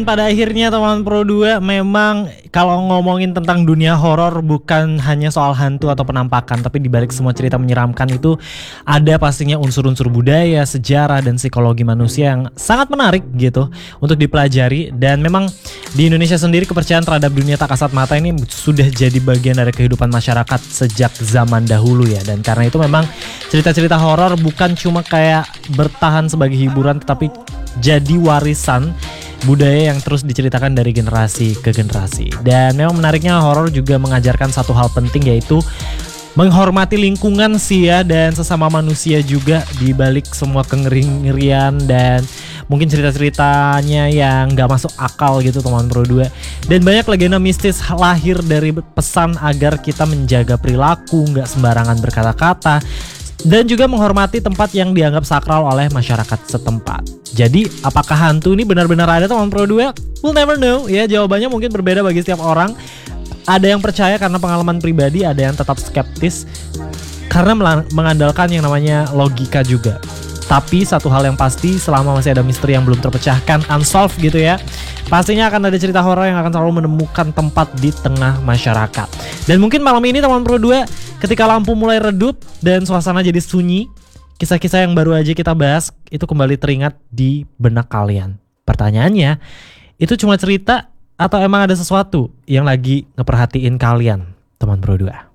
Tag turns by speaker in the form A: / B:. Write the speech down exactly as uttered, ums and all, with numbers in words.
A: Pada akhirnya teman Pro dua, memang kalau ngomongin tentang dunia horor bukan hanya soal hantu atau penampakan, tapi dibalik semua cerita menyeramkan itu ada pastinya unsur-unsur budaya, sejarah, dan psikologi manusia yang sangat menarik gitu untuk dipelajari. Dan memang di Indonesia sendiri kepercayaan terhadap dunia tak kasat mata ini sudah jadi bagian dari kehidupan masyarakat sejak zaman dahulu ya. Dan karena itu memang cerita-cerita horor bukan cuma kayak bertahan sebagai hiburan, tetapi jadi warisan budaya yang terus diceritakan dari generasi ke generasi. Dan memang menariknya horor juga mengajarkan satu hal penting, yaitu menghormati lingkungan sih ya, dan sesama manusia juga di balik semua kengeri-ngerian dan mungkin cerita-ceritanya yang gak masuk akal gitu teman Pro dua. Dan banyak legenda mistis lahir dari pesan agar kita menjaga perilaku, gak sembarangan berkata-kata, dan juga menghormati tempat yang dianggap sakral oleh masyarakat setempat. Jadi apakah hantu ini benar-benar ada teman Pro dua? We'll never know ya, jawabannya mungkin berbeda bagi setiap orang. Ada yang percaya karena pengalaman pribadi, ada yang tetap skeptis karena mengandalkan yang namanya logika juga. Tapi satu hal yang pasti, selama masih ada misteri yang belum terpecahkan, unsolved gitu ya, pastinya akan ada cerita horor yang akan selalu menemukan tempat di tengah masyarakat. Dan mungkin malam ini teman Pro dua, ketika lampu mulai redup dan suasana jadi sunyi, kisah-kisah yang baru aja kita bahas itu kembali teringat di benak kalian. Pertanyaannya, itu cuma cerita atau emang ada sesuatu yang lagi ngeperhatiin kalian, teman Pro dua?